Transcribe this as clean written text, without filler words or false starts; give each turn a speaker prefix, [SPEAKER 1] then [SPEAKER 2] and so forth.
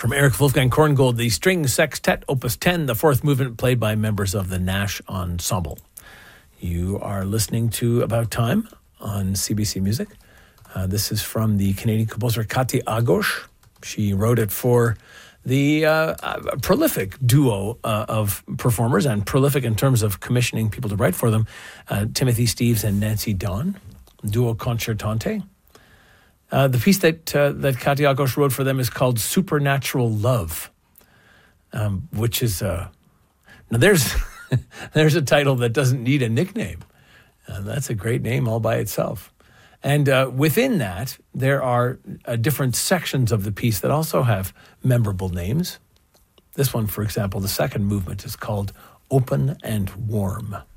[SPEAKER 1] From Erich Wolfgang Korngold, the String Sextet, Opus 10, the fourth movement played by members of the Nash Ensemble. You are listening to About Time on CBC Music. This is from the Canadian composer Kati Agos. She wrote it for the prolific duo of performers, and prolific in terms of commissioning people to write for them, Timothy Steeves and Nancy Dawn, duo concertante. The piece that Kati Agos wrote for them is called Supernatural Love, which is... now there's a title that doesn't need a nickname. That's a great name all by itself. And within that, there are different sections of the piece that also have memorable names. This one, for example, the second movement is called Open and Warm.